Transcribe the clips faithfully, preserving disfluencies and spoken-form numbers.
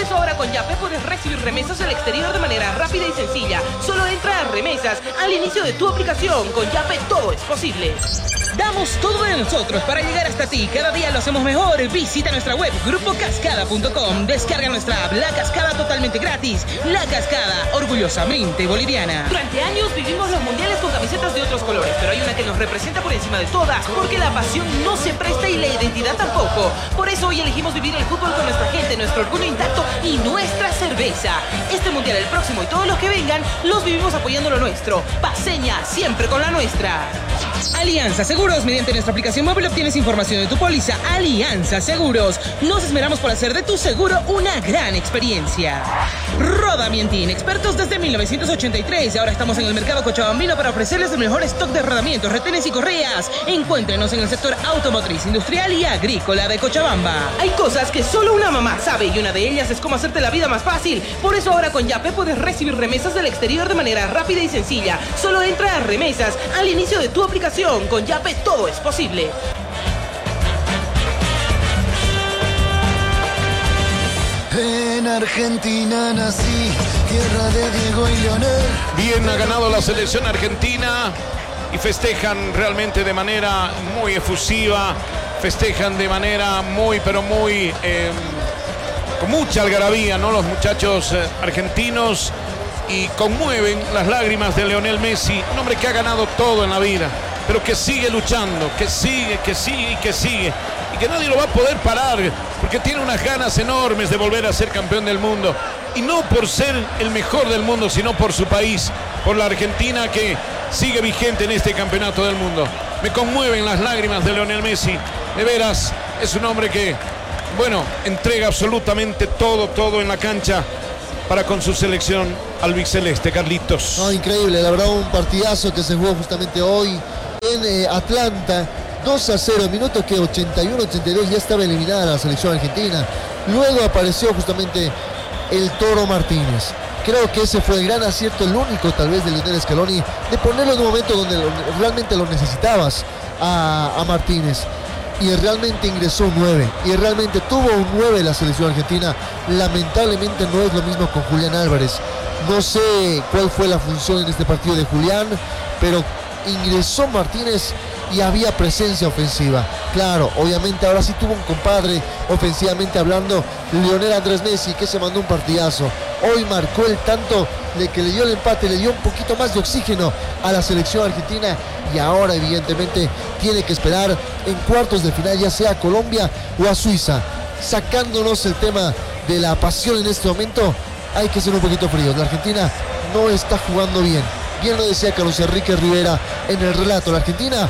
eso ahora con Yape puedes recibir remesas del exterior de manera rápida y sencilla. Solo entra a remesas al inicio de tu aplicación. Con Yape todo es posible. Damos todo de nosotros para llegar hasta ti. Cada día lo hacemos mejor. Visita nuestra web grupo cascada punto com. Descarga nuestra app La Cascada totalmente gratis. La Cascada, orgullosamente boliviana. Durante años vivimos los mundiales con camisetas de otros colores, pero hay una que nos representa por encima de todas, porque la pasión no se presta y la identidad tampoco. Por eso hoy elegimos vivir el fútbol con nuestra gente, nuestro orgullo intacto y nuestra cerveza. Este mundial, el próximo y todos los que vengan, los vivimos apoyando lo nuestro. Paseña, siempre con la nuestra. Alianza Seguros. Mediante nuestra aplicación móvil obtienes información de tu póliza. Alianza Seguros. Nos esmeramos por hacer de tu seguro una gran experiencia. Rodamientín, expertos desde mil novecientos ochenta y tres. Ahora estamos en el mercado cochabambino para ofrecerles el mejor stock de rodamientos, retenes y correas. Encuéntrenos en el sector automotriz, industrial y agrícola de Cochabamba. Hay cosas que solo una mamá sabe y una de ellas es cómo hacerte la vida más fácil. Por eso ahora con Yape puedes recibir remesas del exterior de manera rápida y sencilla. Solo entra a remesas al inicio de tu aplicación. Con Yape todo es posible. En Argentina nací, tierra de Diego y Leonel. Bien ha ganado la selección argentina y festejan realmente de manera muy efusiva, festejan de manera muy, pero muy, eh, con mucha algarabía, ¿no? Los muchachos eh, argentinos, y conmueven las lágrimas de Lionel Messi, un hombre que ha ganado todo en la vida, pero que sigue luchando, que sigue, que sigue y que sigue, y que nadie lo va a poder parar, porque tiene unas ganas enormes de volver a ser campeón del mundo, y no por ser el mejor del mundo, sino por su país, por la Argentina, que sigue vigente en este campeonato del mundo. Me conmueven las lágrimas de Lionel Messi, de veras, es un hombre que, bueno, entrega absolutamente todo, todo en la cancha para con su selección albiceleste. Carlitos. No, increíble, la verdad, un partidazo que se jugó justamente hoy en eh, Atlanta. Dos a cero, minuto que ochenta y uno ochenta y dos ya estaba eliminada la selección argentina. Luego apareció justamente el Toro Martínez. Creo que ese fue el gran acierto, el único tal vez de Lionel Scaloni, de ponerlo en un momento donde lo, realmente lo necesitabas a, a Martínez. Y realmente ingresó un nueve, y realmente tuvo un nueve la selección argentina. Lamentablemente no es lo mismo con Julián Álvarez. No sé cuál fue la función en este partido de Julián, pero ingresó Martínez y había presencia ofensiva. Claro, obviamente ahora sí tuvo un compadre ofensivamente hablando, Lionel Andrés Messi, que se mandó un partidazo. Hoy marcó el tanto de que le dio el empate, le dio un poquito más de oxígeno a la selección argentina, y ahora evidentemente tiene que esperar en cuartos de final, ya sea a Colombia o a Suiza. Sacándonos el tema de la pasión en este momento, hay que ser un poquito fríos. La Argentina no está jugando bien. Bien lo decía Carlos Enrique Rivera en el relato. La Argentina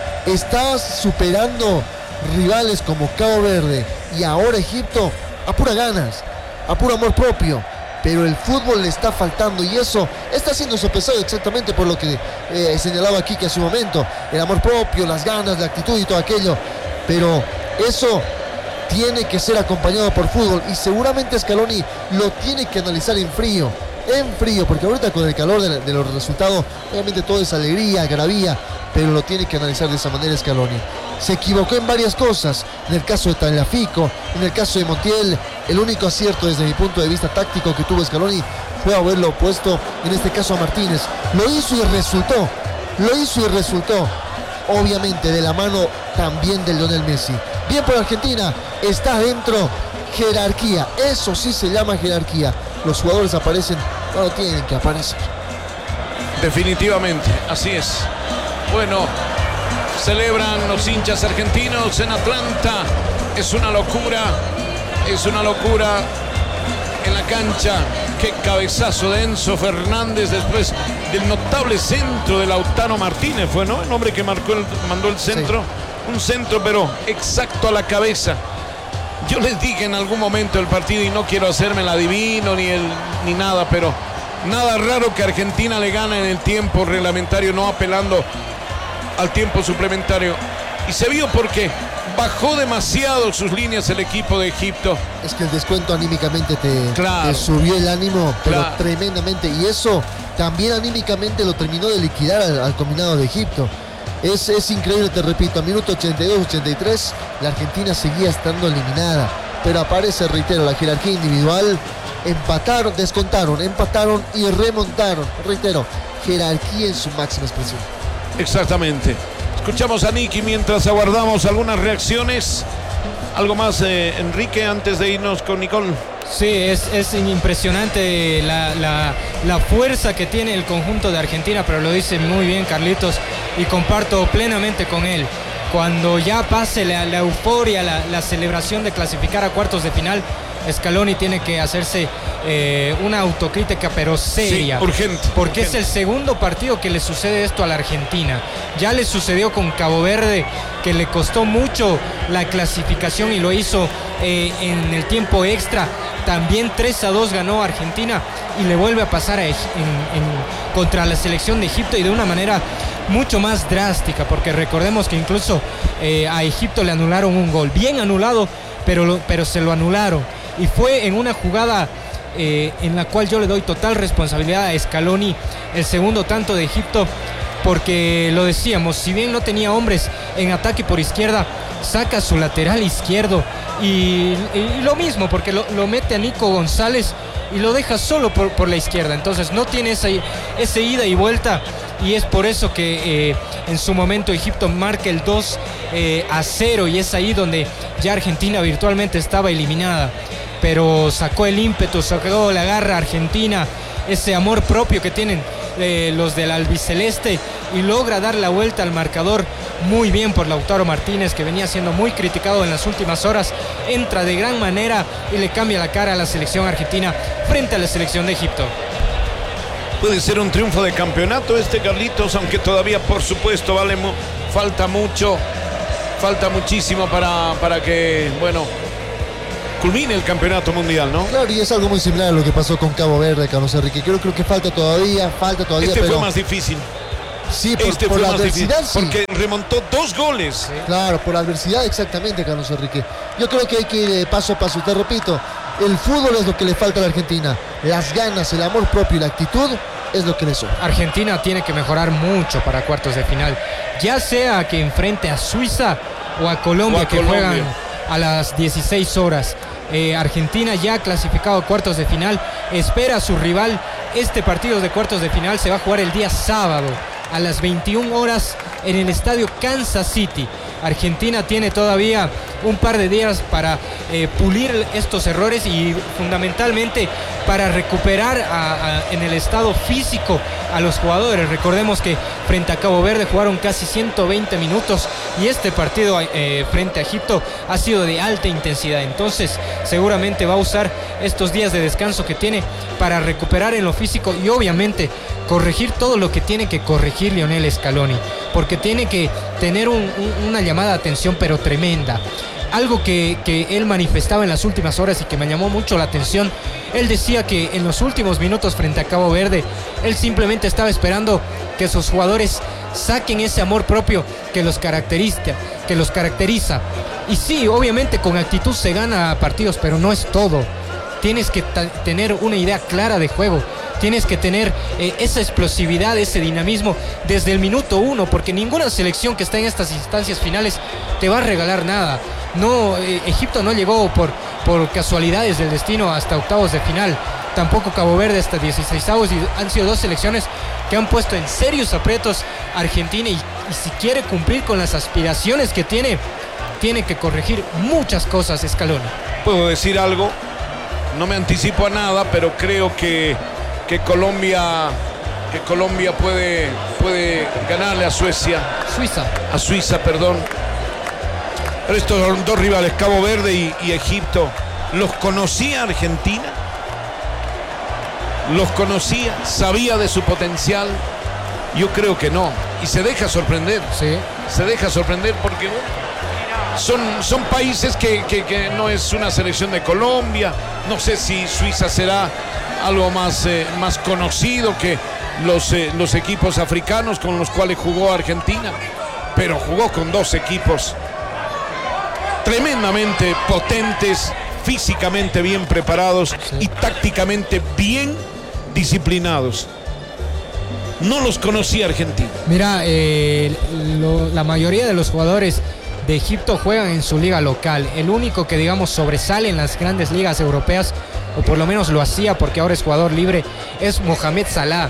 está superando rivales como Cabo Verde y ahora Egipto a pura ganas, a puro amor propio. Pero el fútbol le está faltando, y eso está siendo sopesado exactamente por lo que eh, señalaba aquí que hace un momento. El amor propio, las ganas, la actitud y todo aquello. Pero eso tiene que ser acompañado por fútbol, y seguramente Scaloni lo tiene que analizar en frío. En frío, porque ahorita con el calor de, de los resultados, obviamente todo es alegría, algarabía, pero lo tiene que analizar de esa manera Scaloni. Se equivocó en varias cosas, en el caso de Tagliafico, en el caso de Montiel. El único acierto desde mi punto de vista táctico que tuvo Scaloni fue haberlo puesto, en este caso a Martínez. Lo hizo y resultó, lo hizo y resultó, obviamente de la mano también de Lionel Messi. Bien por Argentina, está dentro, jerarquía, eso sí se llama jerarquía. Los jugadores aparecen cuando tienen que aparecer. Definitivamente, así es. Bueno, celebran los hinchas argentinos en Atlanta. Es una locura, es una locura en la cancha. Qué cabezazo de Enzo Fernández después del notable centro de Lautaro Martínez. Fue, ¿no? El hombre que marcó el, mandó el centro. Sí. Un centro, pero exacto a la cabeza. Yo les dije en algún momento del partido, y no quiero hacerme el adivino ni, el, ni nada, pero nada raro que Argentina le gane en el tiempo reglamentario, no apelando al tiempo suplementario. Y se vio porque bajó demasiado sus líneas el equipo de Egipto. Es que el descuento anímicamente te, claro. te subió el ánimo, pero claro. tremendamente. Y eso también anímicamente lo terminó de liquidar al, al combinado de Egipto. Es, es increíble, te repito, a minuto ochenta y dos ochenta y tres la Argentina seguía estando eliminada. pero aparece, reitero, la jerarquía individual. Empataron, descontaron, empataron y remontaron. Reitero, jerarquía en su máxima expresión. Exactamente. Escuchamos a Nicky mientras aguardamos algunas reacciones. ¿Algo más, eh, Enrique, antes de irnos con Nicole? Sí, es, es impresionante la, la, la fuerza que tiene el conjunto de Argentina, pero lo dice muy bien Carlitos y comparto plenamente con él. Cuando ya pase la, la euforia, la, la celebración de clasificar a cuartos de final, Scaloni tiene que hacerse eh, una autocrítica pero seria. Sí, urgente. Porque urgente. es el segundo partido que le sucede esto a la Argentina. Ya le sucedió con Cabo Verde, que le costó mucho la clasificación y lo hizo eh, en el tiempo extra. También tres a dos ganó Argentina y le vuelve a pasar a, en, en, contra la selección de Egipto y de una manera mucho más drástica, porque recordemos que incluso eh, a Egipto le anularon un gol, bien anulado, pero, lo, pero se lo anularon. Y fue en una jugada eh, en la cual yo le doy total responsabilidad a Scaloni, el segundo tanto de Egipto, porque lo decíamos, si bien no tenía hombres en ataque por izquierda, saca su lateral izquierdo y, y lo mismo, porque lo, lo mete a Nico González y lo deja solo por, por la izquierda. Entonces no tiene esa, ese ida y vuelta, y es por eso que eh, en su momento Egipto marca el dos a cero y es ahí donde ya Argentina virtualmente estaba eliminada. Pero sacó el ímpetu, sacó la garra Argentina, ese amor propio que tienen eh, los del albiceleste, y logra dar la vuelta al marcador muy bien por Lautaro Martínez, que venía siendo muy criticado en las últimas horas. Entra de gran manera y le cambia la cara a la selección argentina frente a la selección de Egipto. Puede ser un triunfo de campeonato este, Carlitos, aunque todavía, por supuesto, vale mu- falta mucho, falta muchísimo para, para que, bueno, culmine el campeonato mundial, ¿no? Claro, y es algo muy similar a lo que pasó con Cabo Verde, Carlos Enrique. Creo, creo que falta todavía, falta todavía, Este pero... fue más difícil. Sí, por, este por fue la más adversidad, difícil, sí. porque remontó dos goles. Sí. Claro, por la adversidad, exactamente, Carlos Enrique. Yo creo que hay que ir eh, paso a paso. Te repito, el fútbol es lo que le falta a la Argentina. Las ganas, el amor propio y la actitud es lo que le sobra. Argentina tiene que mejorar mucho para cuartos de final, ya sea que enfrente a Suiza o a Colombia, O a que Colombia. juegan a las dieciséis horas. Eh, Argentina ya clasificado a cuartos de final, espera a su rival. Este partido de cuartos de final se va a jugar el día sábado a las veintiuna horas en el estadio Kansas City. Argentina tiene todavía un par de días para eh, pulir estos errores y fundamentalmente para recuperar a, a, en el estado físico a los jugadores. Recordemos que frente a Cabo Verde jugaron casi ciento veinte minutos y este partido eh, frente a Egipto ha sido de alta intensidad. Entonces seguramente va a usar estos días de descanso que tiene para recuperar en lo físico y obviamente corregir todo lo que tiene que corregir Lionel Scaloni, porque tiene que tener un, un, una llamada de atención pero tremenda. Algo que, que él manifestaba en las últimas horas y que me llamó mucho la atención, él decía que en los últimos minutos frente a Cabo Verde, él simplemente estaba esperando que sus jugadores saquen ese amor propio que los caracteriza, que los caracteriza. Y sí, obviamente con actitud se gana partidos, pero no es todo. Tienes que t- tener una idea clara de juego. Tienes que tener eh, esa explosividad, ese dinamismo desde el minuto uno, porque ninguna selección que está en estas instancias finales te va a regalar nada. No, eh, Egipto no llegó por, por casualidades del destino hasta octavos de final. Tampoco Cabo Verde hasta dieciseisavos, y han sido dos selecciones que han puesto en serios aprietos a Argentina y, y si quiere cumplir con las aspiraciones que tiene, tiene que corregir muchas cosas, Scaloni. ¿Puedo decir algo? No me anticipo a nada, pero creo que, que Colombia, que Colombia puede, puede ganarle a Suecia, Suiza. a Suiza, perdón. Pero estos son dos rivales, Cabo Verde y, y Egipto. ¿Los conocía Argentina? ¿Los conocía? ¿Sabía de su potencial? Yo creo que no. Y se deja sorprender. Sí. Se deja sorprender porque bueno, son, son países que, que, que no es una selección de Colombia. No sé si Suiza será algo más, eh, más conocido que los, eh, los equipos africanos con los cuales jugó Argentina. Pero jugó con dos equipos tremendamente potentes, físicamente bien preparados, sí, y tácticamente bien disciplinados. No los conocía Argentina. Mira, eh, lo, la mayoría de los jugadores de Egipto juegan en su liga local. El único que, digamos, sobresale en las grandes ligas europeas, o por lo menos lo hacía porque ahora es jugador libre, es Mohamed Salah.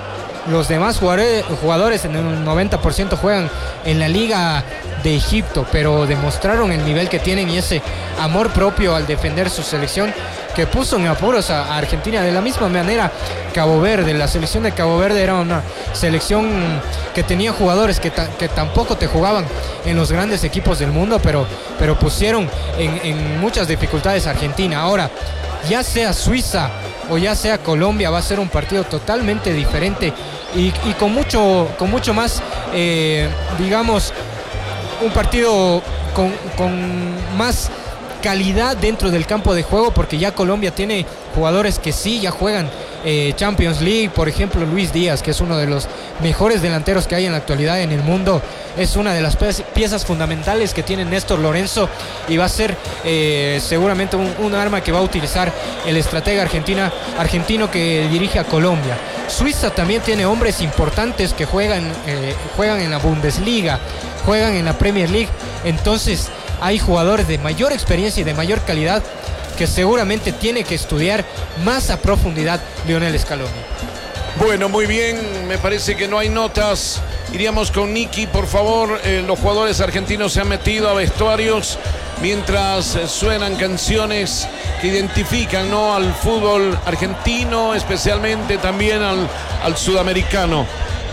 Los demás jugadores, jugadores en el noventa por ciento juegan en la liga de Egipto, pero demostraron el nivel que tienen y ese amor propio al defender su selección, que puso en apuros a, a Argentina. De la misma manera, Cabo Verde, la selección de Cabo Verde era una selección que tenía jugadores que, ta, que tampoco te jugaban en los grandes equipos del mundo, pero, pero pusieron en, en muchas dificultades a Argentina. Ahora, ya sea Suiza o ya sea Colombia, va a ser un partido totalmente diferente y, y con mucho, con mucho más, eh, digamos, un partido con, con más calidad dentro del campo de juego, porque ya Colombia tiene jugadores que sí ya juegan eh, Champions League. Por ejemplo, Luis Díaz, que es uno de los mejores delanteros que hay en la actualidad en el mundo, es una de las piezas fundamentales que tiene Néstor Lorenzo y va a ser eh, seguramente un, un arma que va a utilizar el estratega argentina, argentino que dirige a Colombia. Suiza también tiene hombres importantes que juegan, eh, juegan en la Bundesliga, juegan en la Premier League, entonces hay jugadores de mayor experiencia y de mayor calidad que seguramente tiene que estudiar más a profundidad Lionel Scaloni. Bueno, muy bien, me parece que no hay notas. Iríamos con Nicky, por favor. Eh, los jugadores argentinos se han metido a vestuarios mientras eh, suenan canciones que identifican, ¿no?, al fútbol argentino, especialmente también al, al sudamericano.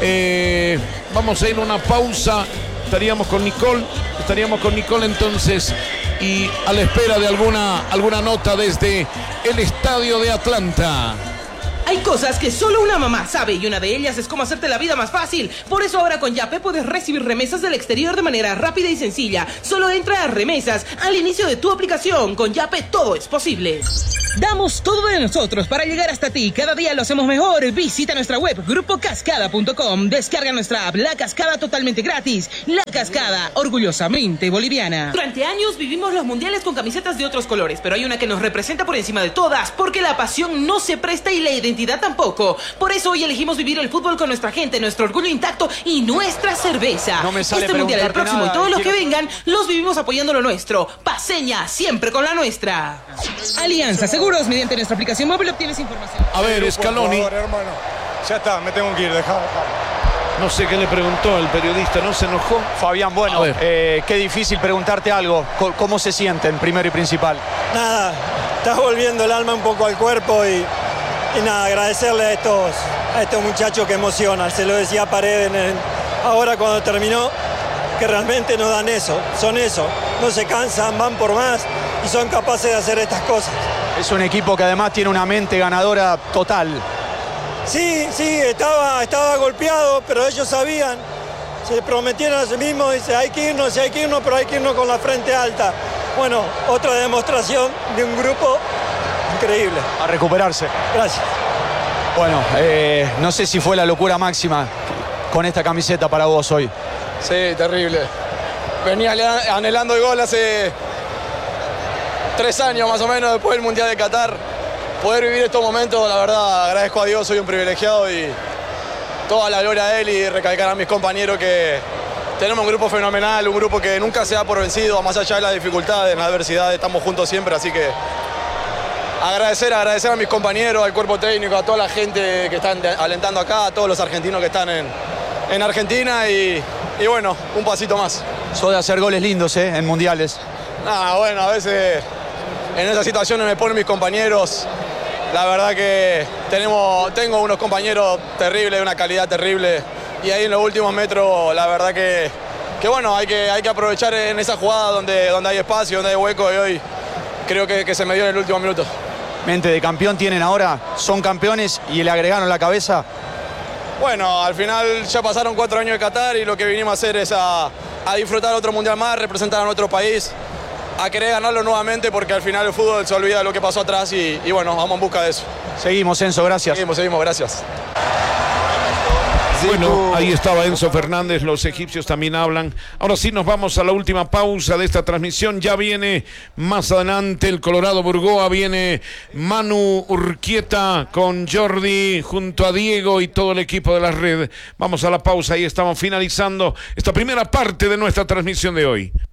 Eh, vamos a ir a una pausa. Estaríamos con Nicole, estaríamos con Nicole entonces, y a la espera de alguna, alguna nota desde el estadio de Atlanta. Hay cosas que solo una mamá sabe y una de ellas es cómo hacerte la vida más fácil. Por eso ahora con Yape puedes recibir remesas del exterior de manera rápida y sencilla. Solo entra a Remesas al inicio de tu aplicación. Con Yape todo es posible. Damos todo de nosotros para llegar hasta ti. Cada día lo hacemos mejor. Visita nuestra web grupo cascada punto com. Descarga nuestra app La Cascada totalmente gratis. La Cascada, orgullosamente boliviana. Durante años vivimos los mundiales con camisetas de otros colores, pero hay una que nos representa por encima de todas, porque la pasión no se presta y la identidad tampoco. Por eso hoy elegimos vivir el fútbol con nuestra gente, nuestro orgullo intacto y nuestra cerveza. No me sale este mundial, el próximo nada, y todos los quiero... que vengan, los vivimos apoyando lo nuestro. Paseña, siempre con la nuestra. Alianza Seguros, mediante nuestra aplicación móvil obtienes información. A ver, Scaloni. Por favor, hermano. Ya está, me tengo que ir, dejá, dejá. No sé qué le preguntó el periodista, ¿no se enojó? Fabián, bueno, eh, qué difícil preguntarte algo. ¿Cómo se sienten, primero y principal? Nada, estás volviendo el alma un poco al cuerpo y, y nada, agradecerle a estos, a estos muchachos que emocionan. Se lo decía Paredes en el, ahora cuando terminó, que realmente no dan eso, son eso. No se cansan, van por más y son capaces de hacer estas cosas. Es un equipo que además tiene una mente ganadora total. Sí, sí, estaba, estaba golpeado, pero ellos sabían, se prometieron a sí mismos, dice, hay que irnos, sí hay que irnos, pero hay que irnos con la frente alta. Bueno, otra demostración de un grupo increíble. A recuperarse. Gracias. Bueno, eh, no sé si fue la locura máxima con esta camiseta para vos hoy. Sí, terrible. Venía anhelando el gol hace tres años más o menos después del Mundial de Qatar. Poder vivir estos momentos, la verdad, agradezco a Dios, soy un privilegiado y toda la gloria a él, y recalcar a mis compañeros que tenemos un grupo fenomenal, un grupo que nunca se da por vencido, más allá de las dificultades, en la adversidad, estamos juntos siempre, así que agradecer, agradecer a mis compañeros, al cuerpo técnico, a toda la gente que están alentando acá, a todos los argentinos que están en, en Argentina y, y bueno, un pasito más. Sos de hacer goles lindos, ¿eh? En mundiales. Ah, bueno, a veces en esas situaciones me ponen mis compañeros. La verdad que tenemos, tengo unos compañeros terribles, de una calidad terrible. Y ahí en los últimos metros, la verdad que, que bueno, hay que, hay que aprovechar en esa jugada donde, donde hay espacio, donde hay hueco. Y hoy creo que, que se me dio en el último minuto. Mente de campeón tienen ahora, son campeones y le agregaron la cabeza. Bueno, al final ya pasaron cuatro años de Qatar y lo que vinimos a hacer es a, a disfrutar otro mundial más, representar a nuestro país, a querer ganarlo nuevamente, porque al final el fútbol se olvida de lo que pasó atrás y, y bueno, vamos en busca de eso. Seguimos, Enzo, gracias. Seguimos, seguimos, gracias. Bueno, ahí estaba Enzo Fernández, los egipcios también hablan. Ahora sí nos vamos a la última pausa de esta transmisión. Ya viene más adelante el Colorado Burgoa, viene Manu Urquieta con Jordi junto a Diego y todo el equipo de la red. Vamos a la pausa y estamos finalizando esta primera parte de nuestra transmisión de hoy.